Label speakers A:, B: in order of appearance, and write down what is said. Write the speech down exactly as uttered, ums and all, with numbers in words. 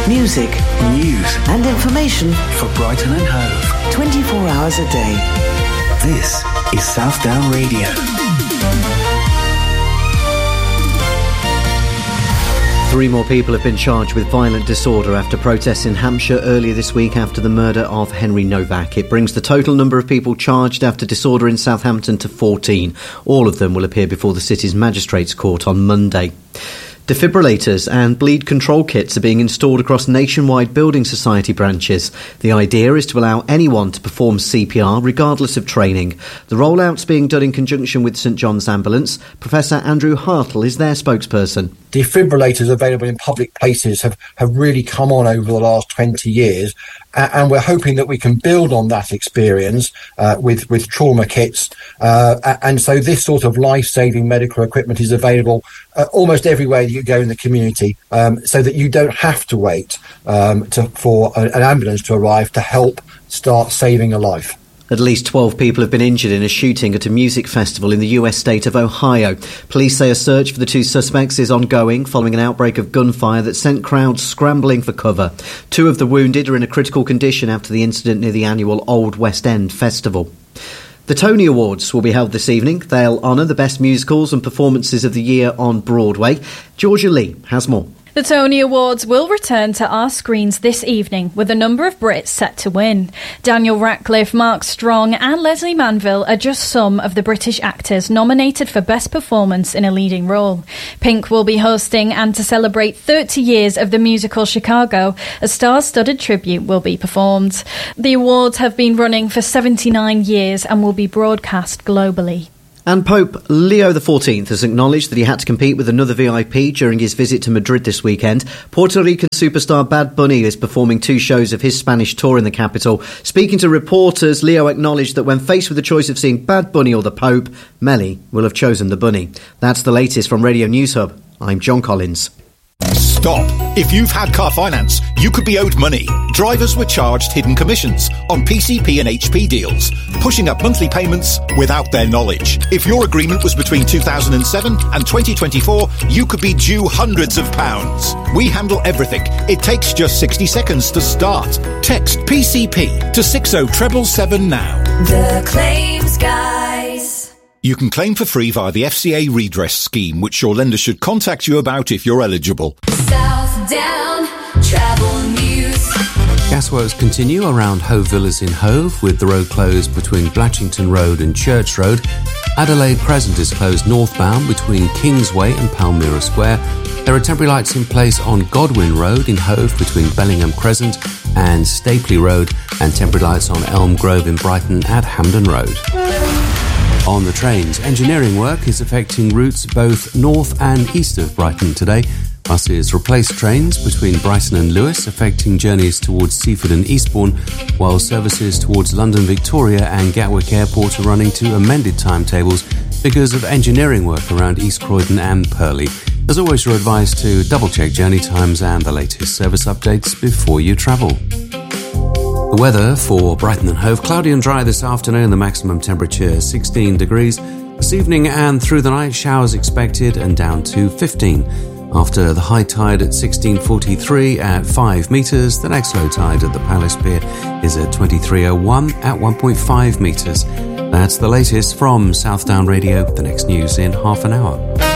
A: Music,
B: news
A: and information
B: for Brighton and Hove.
A: twenty-four hours a day.
B: This is Southdown Radio.
C: Three more people have been charged with violent disorder after protests in Hampshire earlier this week after the murder of Henry Novak. It brings the total number of people charged after disorder in Southampton to fourteen. All of them will appear before the city's magistrates' court on Monday. Defibrillators and bleed control kits are being installed across nationwide building society branches. The idea is to allow anyone to perform C P R regardless of training. The rollout's being done in conjunction with St John's Ambulance. Professor Andrew Hartle is their spokesperson.
D: Defibrillators available in public places have, have really come on over the last twenty years. And we're hoping that we can build on that experience uh, with, with trauma kits. Uh, and so this sort of life-saving medical equipment is available uh, almost everywhere you go in the community, um, so that you don't have to wait um, to, for a, an ambulance to arrive to help start saving a life.
C: At least twelve people have been injured in a shooting at a music festival in the U S state of Ohio. Police say a search for the two suspects is ongoing following an outbreak of gunfire that sent crowds scrambling for cover. Two of the wounded are in a critical condition after the incident near the annual Old West End Festival. The Tony Awards will be held this evening. They'll honour the best musicals and performances of the year on Broadway. Georgia Lee has more.
E: The Tony Awards will return to our screens this evening with a number of Brits set to win. Daniel Radcliffe, Mark Strong and Leslie Manville are just some of the British actors nominated for Best Performance in a Leading Role. Pink will be hosting, and to celebrate thirty years of the musical Chicago, a star-studded tribute will be performed. The awards have been running for seventy-nine years and will be broadcast globally.
C: And Pope Leo the fourteenth has acknowledged that he had to compete with another V I P during his visit to Madrid this weekend. Puerto Rican superstar Bad Bunny is performing two shows of his Spanish tour in the capital. Speaking to reporters, Leo acknowledged that when faced with the choice of seeing Bad Bunny or the Pope, Melly will have chosen the Bunny. That's the latest from Radio News Hub. I'm John Collins.
F: Stop. If you've had car finance, you could be owed money. Drivers were charged hidden commissions on P C P and H P deals, pushing up monthly payments without their knowledge. If your agreement was between two thousand seven and twenty twenty-four, you could be due hundreds of pounds. We handle everything. It takes just sixty seconds to start. Text P C P to six oh seven seven now.
G: The Claims Guys.
F: You can claim for free via the F C A redress scheme, which your lender should contact you about if you're eligible.
G: Southdown Travel News.
H: Gas works continue around Hove Villas in Hove, with the road closed between Blatchington Road and Church Road. Adelaide Crescent is closed northbound between Kingsway and Palmyra Square. There are temporary lights in place on Godwin Road in Hove between Bellingham Crescent and Stapley Road, and temporary lights on Elm Grove in Brighton at Hampden Road. On the trains, engineering work is affecting routes both north and east of Brighton today. Buses replace trains between Brighton and Lewes, affecting journeys towards Seaford and Eastbourne, while services towards London Victoria and Gatwick Airport are running to amended timetables because of engineering work around East Croydon and Purley. As always, you're advised to double-check journey times and the latest service updates before you travel. The weather for Brighton and Hove: cloudy and dry this afternoon, the maximum temperature sixteen degrees. This evening and through the night, showers expected and down to fifteen. After the high tide at sixteen forty-three at five metres, the next low tide at the Palace Pier is at twenty-three oh one at one point five metres. That's the latest from Southdown Radio. The next news in half an hour.